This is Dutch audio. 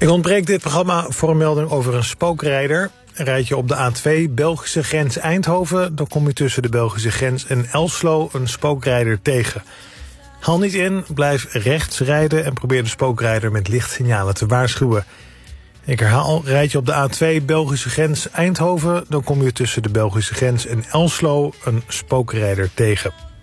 Ik ontbreek dit programma voor een melding over een spookrijder. Rijd je op de A2 Belgische grens Eindhoven, dan kom je tussen de Belgische grens en Elslo een spookrijder tegen. Haal niet in, blijf rechts rijden en probeer de spookrijder met lichtsignalen te waarschuwen. Ik herhaal, rijd je op de A2 Belgische grens Eindhoven, dan kom je tussen de Belgische grens en Elslo een spookrijder tegen.